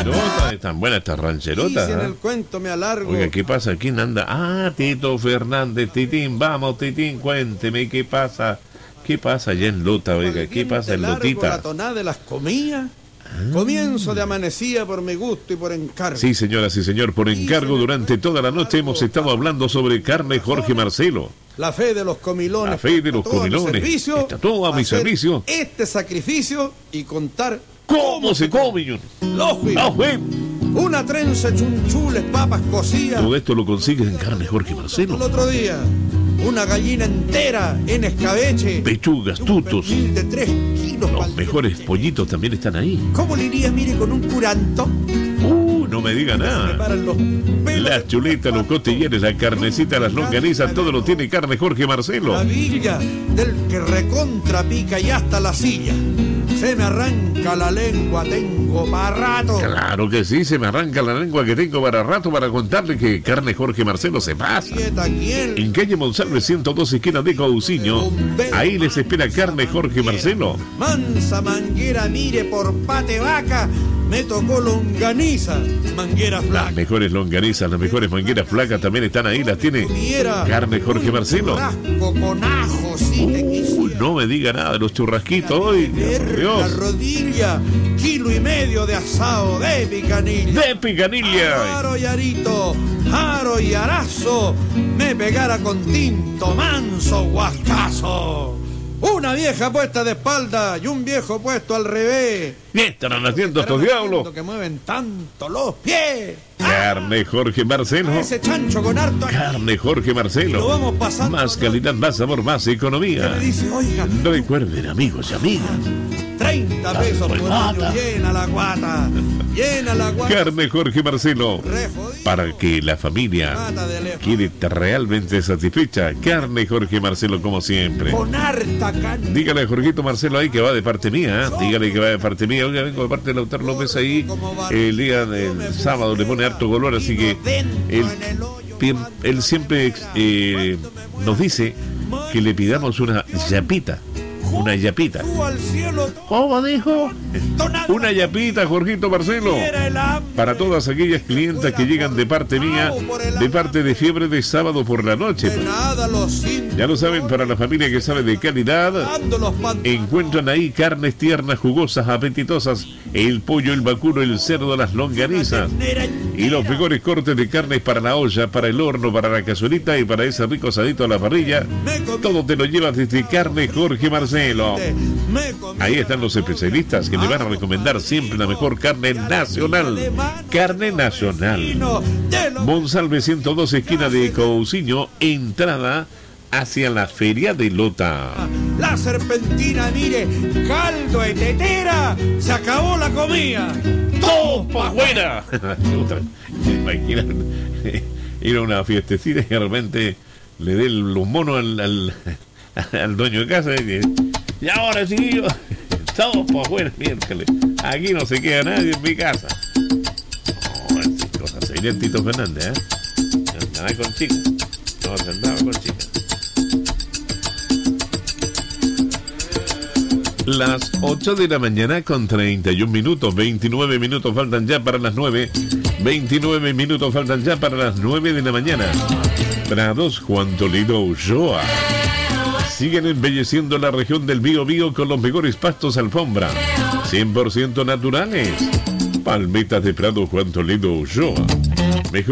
rancherota, están buenas estas rancherotas. Si en el cuento me alargo. Oiga, ¿qué pasa? ¿Quién anda? Ah, Tito Fernández, Titín, vamos, Titín, cuénteme, ¿qué pasa? ¿Qué pasa allá en Lota, oiga? ¿Qué pasa en Lotita? La tonada de las comías. Comienzo de amanecía por mi gusto y por encargo. Sí, señora, sí, señor, por encargo durante toda la noche hemos estado hablando sobre carne Jorge Marcelo. La fe de los comilones. La fe de los comilones. Está todo a mi servicio. Este sacrificio y contar cómo se come. Los una trenza, chunchules, papas cocidas. Todo esto lo consigues en carne Jorge Marcelo. El otro día, una gallina entera en escabeche. Pechugas, tutos. De 3 kilos. Los mejores pollitos también están ahí. ¿Cómo le iría, mire, con un curanto? No me diga nada. Las chuletas, los costilleres, la carnecita, las longanizas, todo lo tiene carne Jorge Marcelo. La villa del que recontra pica y hasta la silla. Se me arranca la lengua, tengo para rato. Claro que sí, se me arranca la lengua que tengo para rato para contarle que carne Jorge Marcelo se pasa. En calle Monsalve 102, esquina de Cousiño, ahí les espera carne Jorge Marcelo. Mansa manguera, mire, por pate vaca, me tocó longaniza, manguera flaca. Las mejores longanizas, las mejores mangueras flacas también están ahí, las tiene carne Jorge Marcelo. Con ajo, no me diga nada de los churrasquitos hoy. La rodilla, 1,5 kilos de asado de picanilla. De picanilla. Aro y arito, aro y arazo, me pegara con tinto, manso, guascazo. Una vieja puesta de espalda y un viejo puesto al revés. ¿Qué estarán haciendo estos diablos? Que mueven tanto los pies. Carne Jorge Marcelo. Ese chancho con harto. Carne Jorge Marcelo. Lo vamos pasando. Más calidad, más sabor, más economía. Me dice, oiga, recuerden, amigos y amigas, 30 pesos por año. Llena la guata. Llena la guata. Carne Jorge Marcelo. Para que la familia quede realmente satisfecha. Carne Jorge Marcelo, como siempre. Con harta carne. Dígale a Jorgito Marcelo ahí que va de parte mía. Dígale que va de parte mía. Oiga, vengo de parte de Lautaro López ahí. El día del sábado le pone harto color, así que él siempre nos dice que le pidamos una yapita. Una yapita. ¿Cómo dijo? Una yapita, Jorgito Marcelo. Para todas aquellas clientas que llegan de parte mía, de parte de Fiebre de sábado por la noche. Ya lo saben, para la familia que sabe de calidad, encuentran ahí carnes tiernas, jugosas, apetitosas, el pollo, el vacuno, el cerdo, las longanizas y los mejores cortes de carnes para la olla, para el horno, para la cazuelita y para ese rico asadito a la parrilla. Todo te lo llevas desde Carne Jorge Marcelo. Ahí están los especialistas que le van a recomendar siempre la mejor carne nacional. Carne nacional. Monsalve 102, esquina de Cousiño, entrada hacia la feria de Lota. La serpentina, mire, caldo de tetera, se acabó la comida. ¡Todo pa' afuera! Imaginan ir a una fiestecita y de repente le dé los monos al dueño de casa y ahora sí, todos por afuera, miércoles. Aquí no se queda nadie en mi casa. No, esas cosas serían Tito Fernández, ¿eh? Andaba con chicas. No, se andaba con chicas. Las 8 de la mañana con 31 minutos. 29 minutos faltan ya para las 9. 29 minutos faltan ya para las 9 de la mañana. Prados Juan Toledo Ulloa. Siguen embelleciendo la región del Biobío con los mejores pastos alfombra, 100% naturales. Palmetas de Prado Juan Toledo Ulloa.